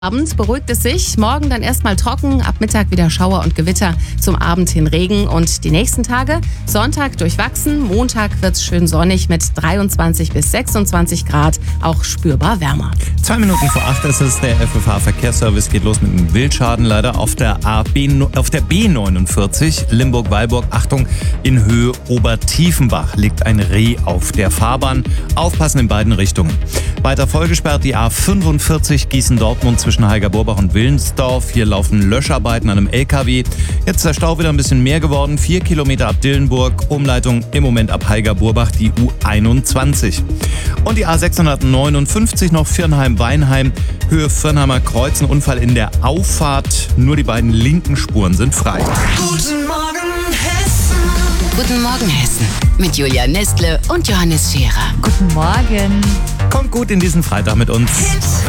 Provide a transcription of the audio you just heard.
Abends beruhigt es sich, morgen dann erstmal trocken, ab Mittag wieder Schauer und Gewitter, zum Abend hin Regen und die nächsten Tage, Sonntag durchwachsen, Montag wird's schön sonnig mit 23 bis 26 Grad, auch spürbar wärmer. 2 Minuten vor 8 ist es, der FFH-Verkehrsservice geht los mit einem Wildschaden leider auf der B49 Limburg-Weilburg. Achtung, in Höhe Obertiefenbach liegt ein Reh auf der Fahrbahn. Aufpassen in beiden Richtungen. Weiter vollgesperrt die A45 Gießen-Dortmund zwischen Heiger-Burbach und Willensdorf. Hier laufen Löscharbeiten an einem LKW. Jetzt ist der Stau wieder ein bisschen mehr geworden. 4 Kilometer ab Dillenburg. Umleitung im Moment ab Heiger-Burbach, die U21. Und die A659 noch Viernheim-Weinheim. Höhe Viernheimer Kreuz. Ein Unfall in der Auffahrt. Nur die beiden linken Spuren sind frei. Guten Morgen, Hessen. Guten Morgen, Hessen. Mit Julia Nestle und Johannes Scherer. Guten Morgen. Kommt gut in diesen Freitag mit uns. Hit